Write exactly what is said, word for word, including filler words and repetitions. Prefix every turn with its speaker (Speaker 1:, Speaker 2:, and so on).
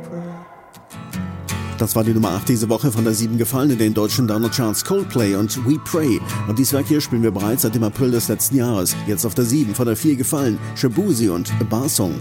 Speaker 1: Das war die Nummer acht diese Woche, von der sieben gefallen in den deutschen Download-Charts Coldplay und We Pray. Und dieses Werk hier spielen wir bereits seit dem April des letzten Jahres. Jetzt auf der sieben, von der vier gefallen Shaboozey und A Bar Song.